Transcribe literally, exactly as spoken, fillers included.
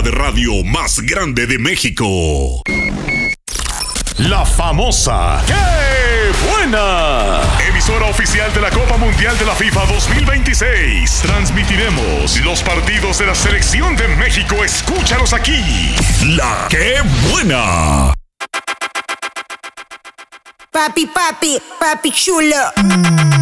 de radio más grande de México. La famosa ¡Qué buena! Emisora oficial de la Copa Mundial de la FIFA dos mil veintiséis. Transmitiremos los partidos de la Selección de México. Escúchalos aquí. La ¡Qué buena! Papi, papi, papi chulo.